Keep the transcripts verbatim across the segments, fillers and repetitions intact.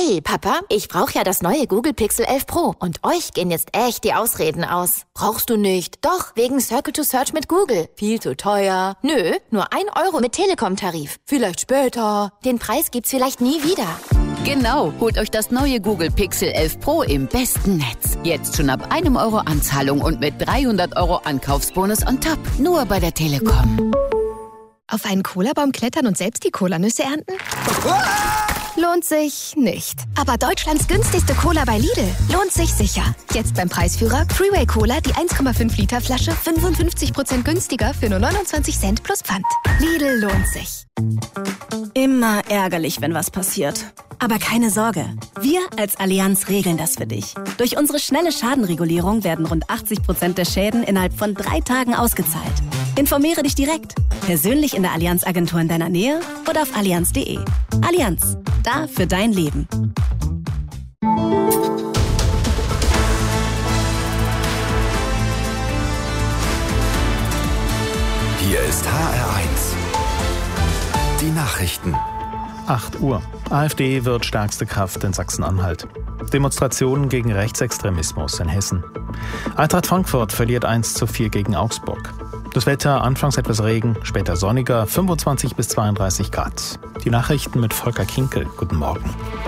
Hey, Papa, ich brauche ja das neue Google Pixel elf Pro und euch gehen jetzt echt die Ausreden aus. Brauchst du nicht? Doch, wegen Circle to Search mit Google. Viel zu teuer. Nö, nur ein Euro mit Telekom-Tarif. Vielleicht später. Den Preis gibt's vielleicht nie wieder. Genau, holt euch das neue Google Pixel elf Pro im besten Netz. Jetzt schon ab einem Euro Anzahlung und mit dreihundert Euro Ankaufsbonus on top. Nur bei der Telekom. Auf einen Cola-Baum klettern und selbst die Cola-Nüsse ernten? Lohnt sich nicht. Aber Deutschlands günstigste Cola bei Lidl lohnt sich sicher. Jetzt beim Preisführer Freeway Cola, die eins Komma fünf Liter Flasche, fünfundfünfzig Prozent günstiger für nur neunundzwanzig Cent plus Pfand. Lidl lohnt sich. Immer ärgerlich, wenn was passiert. Aber keine Sorge, wir als Allianz regeln das für dich. Durch unsere schnelle Schadenregulierung werden rund achtzig Prozent der Schäden innerhalb von drei Tagen ausgezahlt. Informiere dich direkt, persönlich in der Allianz-Agentur in deiner Nähe oder auf allianz punkt de. Allianz, da für dein Leben. Hier ist H R eins. Die Nachrichten. acht Uhr. AfD wird stärkste Kraft in Sachsen-Anhalt. Demonstrationen gegen Rechtsextremismus in Hessen. Eintracht Frankfurt verliert eins zu vier gegen Augsburg. Das Wetter, anfangs etwas Regen, später sonniger, fünfundzwanzig bis zweiunddreißig Grad. Die Nachrichten mit Volker Kinkel. Guten Morgen.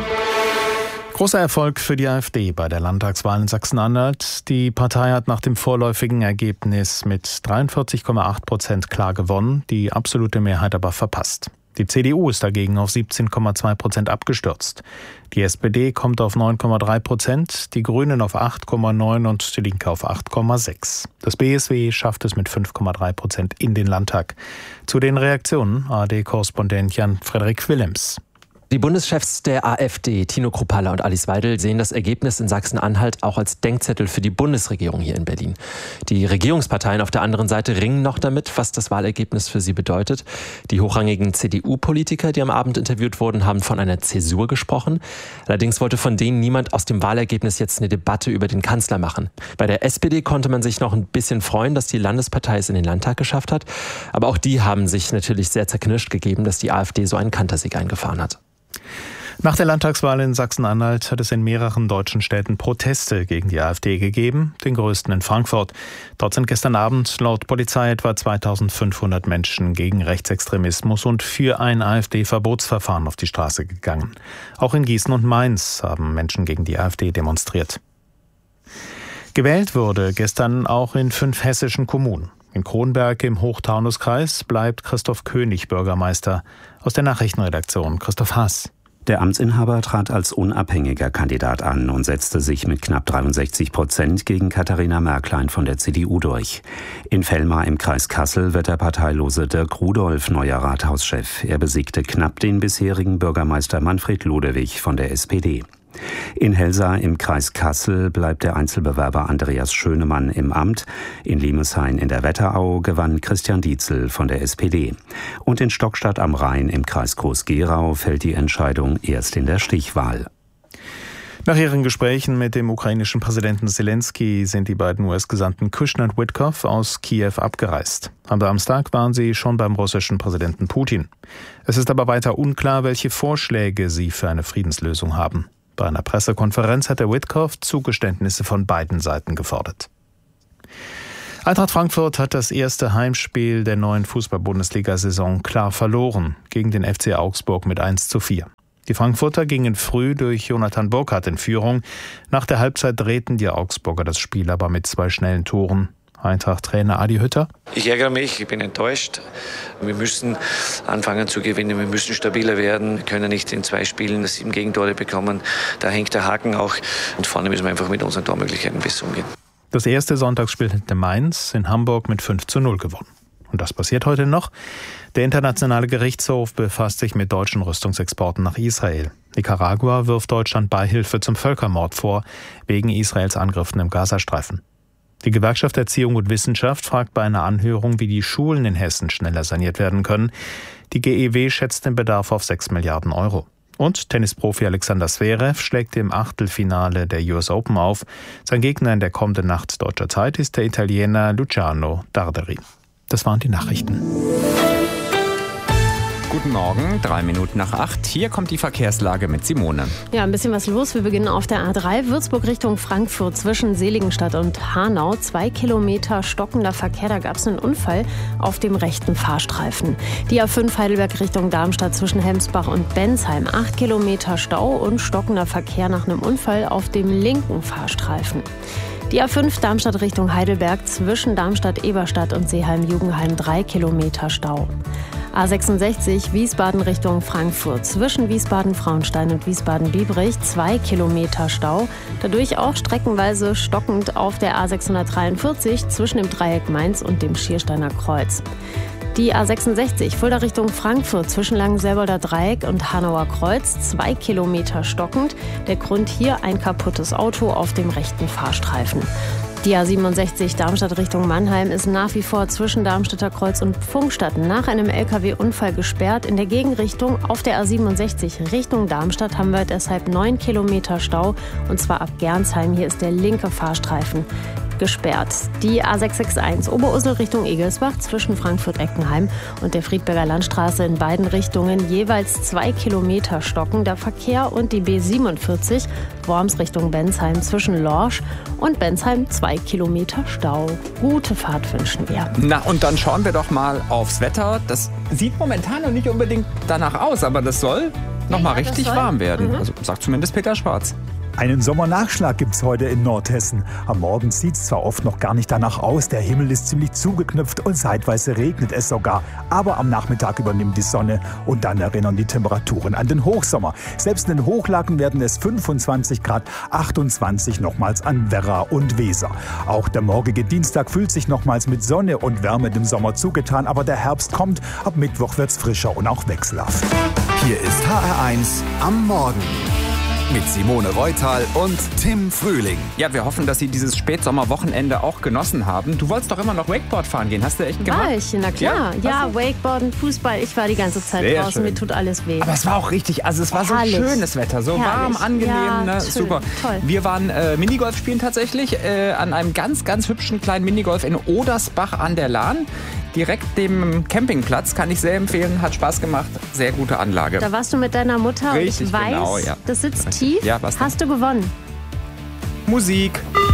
Großer Erfolg für die AfD bei der Landtagswahl in Sachsen-Anhalt. Die Partei hat nach dem vorläufigen Ergebnis mit dreiundvierzig Komma acht Prozent klar gewonnen, die absolute Mehrheit aber verpasst. Die C D U ist dagegen auf siebzehn Komma zwei Prozent abgestürzt. Die S P D kommt auf neun Komma drei Prozent, die Grünen auf acht Komma neun und die Linke auf acht Komma sechs. Das B S W schafft es mit fünf Komma drei Prozent in den Landtag. Zu den Reaktionen A R D-Korrespondent Jan-Frederik Willems. Die Bundeschefs der AfD, Tino Kruppalla und Alice Weidel, sehen das Ergebnis in Sachsen-Anhalt auch als Denkzettel für die Bundesregierung hier in Berlin. Die Regierungsparteien auf der anderen Seite ringen noch damit, was das Wahlergebnis für sie bedeutet. Die hochrangigen C D U-Politiker, die am Abend interviewt wurden, haben von einer Zäsur gesprochen. Allerdings wollte von denen niemand aus dem Wahlergebnis jetzt eine Debatte über den Kanzler machen. Bei der S P D konnte man sich noch ein bisschen freuen, dass die Landespartei es in den Landtag geschafft hat. Aber auch die haben sich natürlich sehr zerknirscht gegeben, dass die AfD so einen Kantersieg eingefahren hat. Nach der Landtagswahl in Sachsen-Anhalt hat es in mehreren deutschen Städten Proteste gegen die AfD gegeben, den größten in Frankfurt. Dort sind gestern Abend laut Polizei etwa zweitausendfünfhundert Menschen gegen Rechtsextremismus und für ein AfD-Verbotsverfahren auf die Straße gegangen. Auch in Gießen und Mainz haben Menschen gegen die AfD demonstriert. Gewählt wurde gestern auch in fünf hessischen Kommunen. In Kronberg im Hochtaunuskreis bleibt Christoph König Bürgermeister. Aus der Nachrichtenredaktion Christoph Haas. Der Amtsinhaber trat als unabhängiger Kandidat an und setzte sich mit knapp dreiundsechzig Prozent gegen Katharina Märklein von der C D U durch. In Vellmar im Kreis Kassel wird der parteilose Dirk Rudolph neuer Rathauschef. Er besiegte knapp den bisherigen Bürgermeister Manfred Ludewig von der S P D. In Helsa im Kreis Kassel bleibt der Einzelbewerber Andreas Schönemann im Amt. In Limeshain in der Wetterau gewann Christian Dietzel von der S P D. Und in Stockstadt am Rhein im Kreis Groß-Gerau fällt die Entscheidung erst in der Stichwahl. Nach ihren Gesprächen mit dem ukrainischen Präsidenten Zelensky sind die beiden U S-Gesandten Kushner und Witkoff aus Kiew abgereist. Am Samstag waren sie schon beim russischen Präsidenten Putin. Es ist aber weiter unklar, welche Vorschläge sie für eine Friedenslösung haben. Bei einer Pressekonferenz hat der Witkoff Zugeständnisse von beiden Seiten gefordert. Eintracht Frankfurt hat das erste Heimspiel der neuen Fußball-Bundesliga-Saison klar verloren gegen den F C Augsburg mit eins zu vier. Die Frankfurter gingen früh durch Jonathan Burkhardt in Führung. Nach der Halbzeit drehten die Augsburger das Spiel aber mit zwei schnellen Toren. Eintracht-Trainer Adi Hütter. Ich ärgere mich, ich bin enttäuscht. Wir müssen anfangen zu gewinnen, wir müssen stabiler werden. Wir können nicht in zwei Spielen sieben Gegentore bekommen. Da hängt der Haken auch. Und vorne müssen wir einfach mit unseren Tormöglichkeiten besser umgehen. Das erste Sonntagsspiel hätte Mainz in Hamburg mit fünf zu null gewonnen. Und das passiert heute noch. Der Internationale Gerichtshof befasst sich mit deutschen Rüstungsexporten nach Israel. Nicaragua wirft Deutschland Beihilfe zum Völkermord vor, wegen Israels Angriffen im Gazastreifen. Die Gewerkschaft Erziehung und Wissenschaft fragt bei einer Anhörung, wie die Schulen in Hessen schneller saniert werden können. Die G E W schätzt den Bedarf auf sechs Milliarden Euro. Und Tennisprofi Alexander Zverev schlägt im Achtelfinale der U S Open auf. Sein Gegner in der kommenden Nacht deutscher Zeit ist der Italiener Luciano Darderi. Das waren die Nachrichten. Guten Morgen, drei Minuten nach acht. Hier kommt die Verkehrslage mit Simone. Ja, ein bisschen was los. Wir beginnen auf der A drei, Würzburg Richtung Frankfurt zwischen Seligenstadt und Hanau. Zwei Kilometer stockender Verkehr, da gab es einen Unfall auf dem rechten Fahrstreifen. Die A fünf Heidelberg Richtung Darmstadt zwischen Hemsbach und Bensheim. Acht Kilometer Stau und stockender Verkehr nach einem Unfall auf dem linken Fahrstreifen. Die A fünf Darmstadt Richtung Heidelberg zwischen Darmstadt-Eberstadt und Seeheim-Jugenheim. Drei Kilometer Stau. A sechsundsechzig Wiesbaden Richtung Frankfurt zwischen Wiesbaden-Frauenstein und Wiesbaden-Biebrich. Zwei Kilometer Stau. Dadurch auch streckenweise stockend auf der A sechshundertdreiundvierzig zwischen dem Dreieck Mainz und dem Schiersteiner Kreuz. Die A sechsundsechzig Fulda Richtung Frankfurt zwischen Langenselboder Dreieck und Hanauer Kreuz. Zwei Kilometer stockend. Der Grund hier ein kaputtes Auto auf dem rechten Fahrstreifen. Die A siebenundsechzig Darmstadt Richtung Mannheim ist nach wie vor zwischen Darmstädter Kreuz und Pfungstadt nach einem L K W-Unfall gesperrt. In der Gegenrichtung auf der A siebenundsechzig Richtung Darmstadt haben wir deshalb neun Kilometer Stau. Und zwar ab Gernsheim. Hier ist der linke Fahrstreifen gesperrt. Die A sechshundereinundsechzig Oberursel Richtung Egelsbach zwischen Frankfurt-Eckenheim und der Friedberger Landstraße in beiden Richtungen jeweils zwei Kilometer stockender Verkehr und die B siebenundvierzig Worms Richtung Bensheim zwischen Lorsch und Bensheim zwei Kilometer Stau. Gute Fahrt wünschen wir. Na, und dann schauen wir doch mal aufs Wetter. Das sieht momentan noch nicht unbedingt danach aus, aber das soll noch mal ja, richtig warm werden. Mhm. Also sagt zumindest Peter Schwarz. Einen Sommernachschlag gibt's heute in Nordhessen. Am Morgen sieht's zwar oft noch gar nicht danach aus, der Himmel ist ziemlich zugeknüpft und zeitweise regnet es sogar. Aber am Nachmittag übernimmt die Sonne und dann erinnern die Temperaturen an den Hochsommer. Selbst in den Hochlagen werden es fünfundzwanzig Grad, achtundzwanzig nochmals an Werra und Weser. Auch der morgige Dienstag fühlt sich nochmals mit Sonne und Wärme dem Sommer zugetan, aber der Herbst kommt. Ab Mittwoch wird's frischer und auch wechselhaft. Hier ist H R eins am Morgen. Mit Simone Reutal und Tim Frühling. Ja, wir hoffen, dass Sie dieses Spätsommerwochenende auch genossen haben. Du wolltest doch immer noch Wakeboard fahren gehen. Hast du echt gemacht? War ich, na klar. Ja, ja Wakeboarden, Fußball. Ich war die ganze Zeit Sehr draußen. Schön. Mir tut alles weh. Aber es war auch richtig, also es war Herrlich. so schönes Wetter. So Herrlich. warm, angenehm, ja, ne? Schön. Super. Toll. Wir waren äh, Minigolf spielen tatsächlich äh, an einem ganz, ganz hübschen kleinen Minigolf in Odersbach an der Lahn. Direkt dem Campingplatz, kann ich sehr empfehlen, hat Spaß gemacht, sehr gute Anlage. Da warst du mit deiner Mutter. Richtig, ich weiß, genau, ja. das sitzt tief. Ja, was denn? Hast du gewonnen? Musik.